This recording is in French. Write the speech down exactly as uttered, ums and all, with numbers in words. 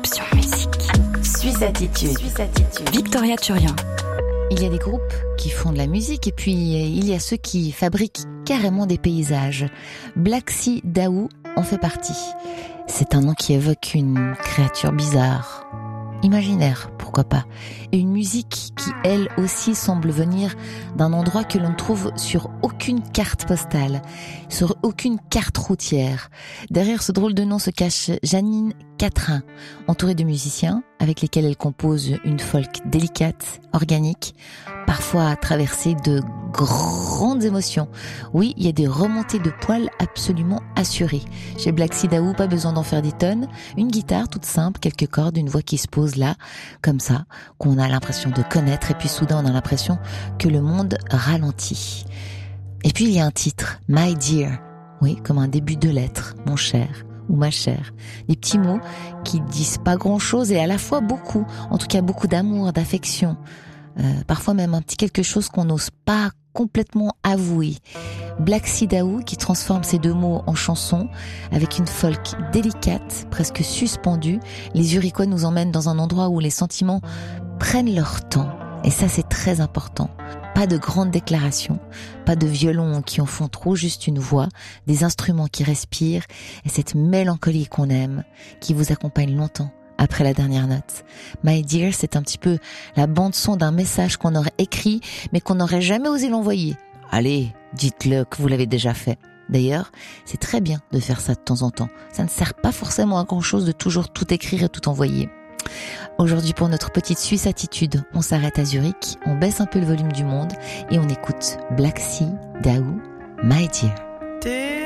Option musique. Suisse Attitude. Suisse Attitude. Victoria Turian. Il y a des groupes qui font de la musique et puis il y a ceux qui fabriquent carrément des paysages. Black Sea Daou en fait partie. C'est un nom qui évoque une créature bizarre, imaginaire, pourquoi pas. Et une musique qui, elle aussi, semble venir d'un endroit que l'on ne trouve sur aucune carte postale, sur aucune carte routière. Derrière ce drôle de nom se cache Janine Quatrain, entourée de musiciens avec lesquels elle compose une folk délicate, organique, parfois traversée de grandes émotions. Oui, il y a des remontées de poils absolument assurées. Chez Black Sea Daou, pas besoin d'en faire des tonnes. Une guitare toute simple, quelques cordes, une voix qui se pose là, comme ça, qu'on a l'impression de connaître, et puis soudain on a l'impression que le monde ralentit. Et puis il y a un titre, My Dear. Oui, comme un début de lettre, mon cher ou ma chère. Des petits mots qui disent pas grand-chose et à la fois beaucoup, en tout cas beaucoup d'amour, d'affection. Euh, parfois même un petit quelque chose qu'on n'ose pas complètement avouer. Black Sea Daou qui transforme ces deux mots en chansons avec une folk délicate, presque suspendue. Les Uriquois nous emmènent dans un endroit où les sentiments prennent leur temps. Et ça, c'est très important. Pas de grandes déclarations, pas de violons qui en font trop, juste une voix, des instruments qui respirent et cette mélancolie qu'on aime, qui vous accompagne longtemps après la dernière note. My Dear, c'est un petit peu la bande-son d'un message qu'on aurait écrit, mais qu'on n'aurait jamais osé l'envoyer. Allez, dites-le que vous l'avez déjà fait. D'ailleurs, c'est très bien de faire ça de temps en temps. Ça ne sert pas forcément à grand-chose de toujours tout écrire et tout envoyer. Aujourd'hui, pour notre petite Suisse Attitude, on s'arrête à Zurich, on baisse un peu le volume du monde et on écoute Black Sea Daou, My Dear.